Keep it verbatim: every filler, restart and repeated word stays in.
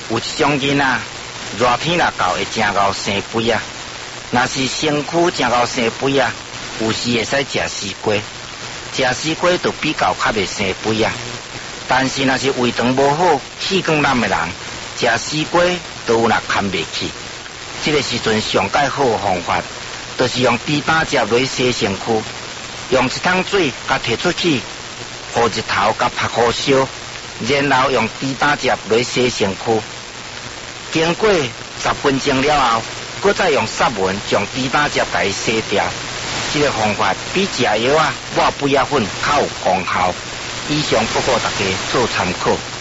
有一种囡仔，热天若到会真熬生肥啊。若是身躯真熬生肥啊，有时会使食西瓜，食西瓜就比较较袂生肥啊。但是若是胃肠无好、气管烂的人，食西瓜都有若堪袂去。这个时阵上介好的方法，就是用猪胆汁来洗身躯，用一桶水甲摕出去，捂日头甲晒好烧，然后用猪胆汁来洗身躯。经过十分钟了后，搁再用湿文将猪胆汁甲伊洗掉。这个方法比食药啊、抹肥仔粉较有功效。以上不过大家做参考。